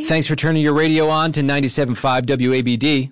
Thanks for turning your radio on to 97.5 WABD.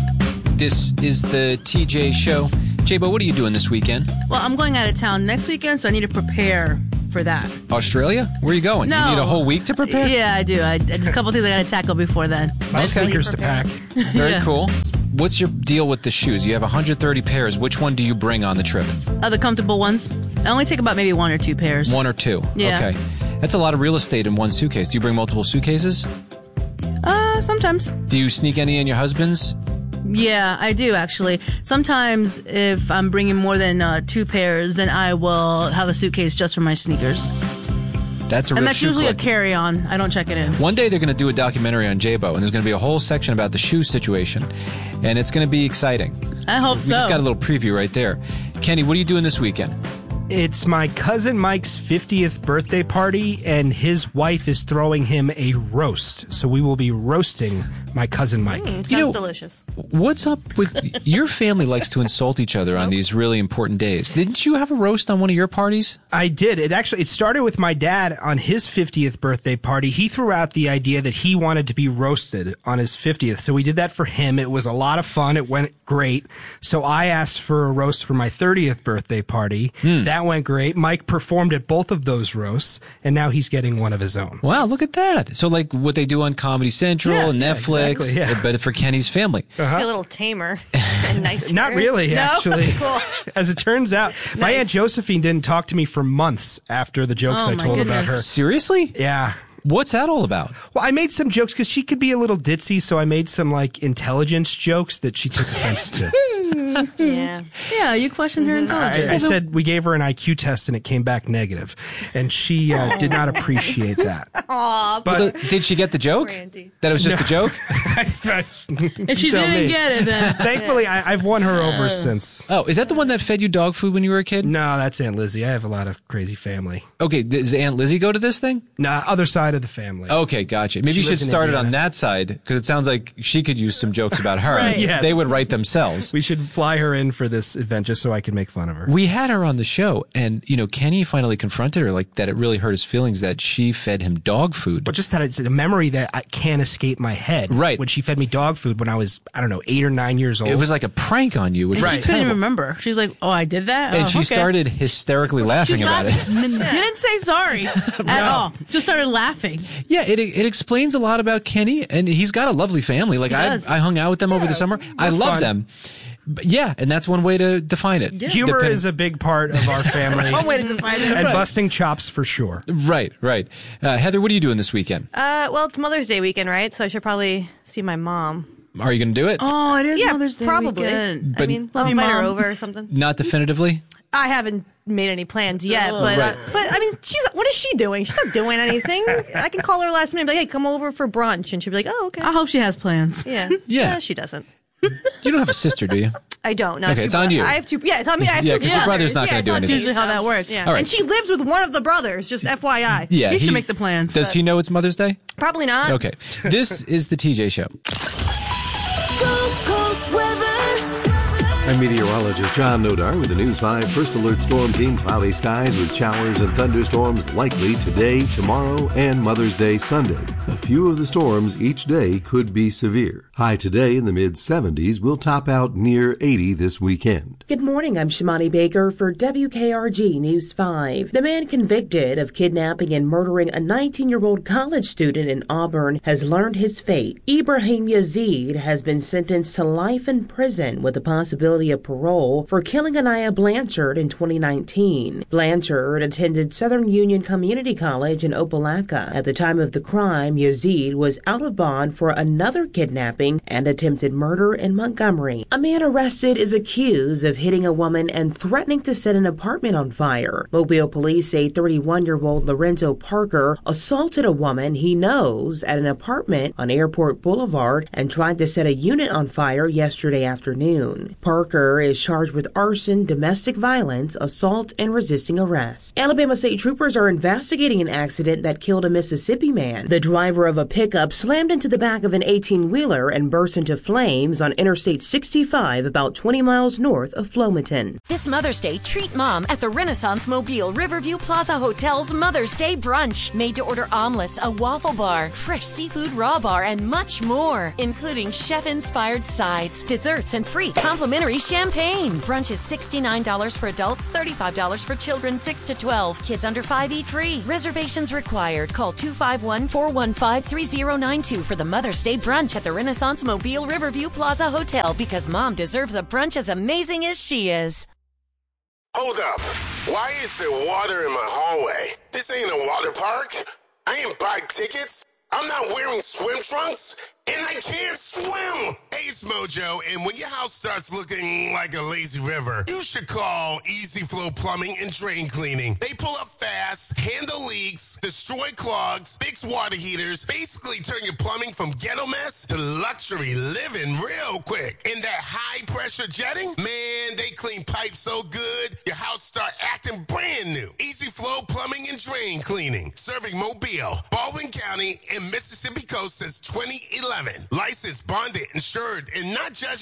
This is the TJ Show. J-Bo, what are you doing this weekend? Well, I'm going out of town next weekend, so I need to prepare for that. Australia? Where are you going? No. You need a whole week to prepare? Yeah, I do. There's a couple things I got to tackle before then. My sneakers to pack. Very Yeah. cool. What's your deal with the shoes? You have 130 pairs. Which one do you bring on the trip? The comfortable ones. I only take about maybe 1 or 2 pairs. 1 or 2? Yeah. Okay. That's a lot of real estate in one suitcase. Do you bring multiple suitcases? Sometimes. Do you sneak any in your husband's? Yeah, I do actually. Sometimes if I'm bringing more than 2 pairs, then I will have a suitcase just for my sneakers. That's a real And that's shoe usually collector. a carry-on. I don't check it in. One day they're going to do a documentary on J-Bo, and there's going to be a whole section about the shoe situation, and it's going to be exciting. I hope We so. just got a little preview right there. Kenny, what are you doing this weekend? It's my cousin Mike's 50th birthday party, and his wife is throwing him a roast. So we will be roasting my cousin Mike. Sounds You know- delicious. What's up with your family likes to insult each other on these really important days? Didn't you have a roast on one of your parties? I did. It started with my dad on his 50th birthday party. He threw out the idea that he wanted to be roasted on his 50th. So we did that for him. It was a lot of fun. It went great. So I asked for a roast for my 30th birthday party. That went great. Mike performed at both of those roasts, and now he's getting one of his own. Wow, look at that. So like what they do on Comedy Central Yeah, and yeah, Netflix, exactly, yeah. but for Kenny's family. Be a little tamer and nicer. Not really, No? actually. Cool. As it turns out, my Nice. Aunt Josephine didn't talk to me for months after the jokes Oh, I my told about her. goodness. Seriously? Yeah. What's that all about? Well, I made some jokes because she could be a little ditzy, so I made some like intelligence jokes that she took offense to. Yeah. Yeah, you questioned her intelligence. I said we gave her an IQ test and it came back negative, and she did not appreciate that. Aw, But Did she get the joke? Randy. That it was just a joke? If she tell didn't me. get it, then Thankfully, I've won her over since. Oh, is that the one that fed you dog food when you were a kid? No, that's Aunt Lizzie. I have a lot of crazy family. Okay, does Aunt Lizzie go to this thing? Nah, other side of the family. Okay, gotcha. Maybe She you should lives in start it on Indiana. that side, because it sounds like she could use some jokes about her. Right. Yes. They would write themselves. We should fly her in for this event just so I can make fun of her. We had her on the show, and, Kenny finally confronted her, like, that it really hurt his feelings that she fed him dog food. But just that it's a memory that I can't escape my head. Right. When she fed me dog food when I was, 8 or 9 years old. It was like a prank on you, which she was couldn't terrible. even remember. She's like, "Oh, I did that," And she okay. started hysterically laughing She's about it. laughing. Didn't say sorry at all. Just started laughing. Yeah, it explains a lot about Kenny, and he's got a lovely family. Like, He does. I hung out with them over the summer. I love fun. them. But yeah, and that's one way to define it. Humor Depending- is a big part of our family. One way to define it. And busting chops for sure. Right. Heather, what are you doing this weekend? Well, it's Mother's Day weekend, right? So I should probably see my mom. Are you going to do it? Oh, it is Yeah, Mother's Day probably. weekend. But- I mean, Love I'll you, invite her Mom. over or something. Not definitively? I haven't made any plans yet, Oh. but Right. I mean, what is she doing? She's not doing anything. I can call her last minute and be like, hey, come over for brunch. And she'll be like, oh, okay. I hope she has plans. Yeah. Yeah. She doesn't. You don't have a sister, do you? I don't. No, I have Okay, two it's on you. I have two. Yeah, it's on me. I have Yeah, two 'cause your brother's not brothers. gonna do it's on anything. me, Usually how that works. Yeah. All right. And she lives with one of the brothers, just FYI. Yeah. You should make the plans. Does he know it's Mother's Day? Probably not. Okay. This is the TJ Show. Gulf Coast weather. I'm meteorologist John Nodar with the News 5 First Alert Storm Team. Cloudy skies with showers and thunderstorms likely today, tomorrow, and Mother's Day Sunday. A few of the storms each day could be severe. High today in the mid-70s will top out near 80 this weekend. Good morning, I'm Shimani Baker for WKRG News 5. The man convicted of kidnapping and murdering a 19-year-old college student in Auburn has learned his fate. Ibrahim Yazid has been sentenced to life in prison with the possibility of parole for killing Anaya Blanchard in 2019. Blanchard attended Southern Union Community College in Opelika. At the time of the crime, Yazid was out of bond for another kidnapping and attempted murder in Montgomery. A man arrested is accused of hitting a woman and threatening to set an apartment on fire. Mobile police say 31-year-old Lorenzo Parker assaulted a woman he knows at an apartment on Airport Boulevard and tried to set a unit on fire yesterday afternoon. Parker worker is charged with arson, domestic violence, assault, and resisting arrest. Alabama state troopers are investigating an accident that killed a Mississippi man. The driver of a pickup slammed into the back of an 18-wheeler and burst into flames on Interstate 65 about 20 miles north of Flomaton. This Mother's Day, treat Mom at the Renaissance Mobile Riverview Plaza Hotel's Mother's Day brunch. Made-to-order omelets, a waffle bar, fresh seafood raw bar, and much more, including chef-inspired sides, desserts, and free complimentary champagne. Brunch is $69 for adults, $35 for children 6 to 12. Kids under 5 eat free. Reservations required. Call 251-415-3092 for the Mother's Day brunch at the Renaissance Mobile Riverview Plaza Hotel, because Mom deserves a brunch as amazing as she is. Hold up. Why is there water in my hallway? This ain't a water park. I ain't buy tickets. I'm not wearing swim trunks, and I can't swim. Hey, it's Mojo, and when your house starts looking like a lazy river, you should call Easy Flow Plumbing and Drain Cleaning. They pull up fast, handle leaks, destroy clogs, fix water heaters, basically turn your plumbing from ghetto mess to luxury living real quick. And that high-pressure jetting, man, they clean pipes so good, your house start acting brand new. Easy Flow Plumbing and Drain Cleaning, serving Mobile, Baldwin County, and Mississippi Coast since 2011. Licensed, bonded, insured, and not judged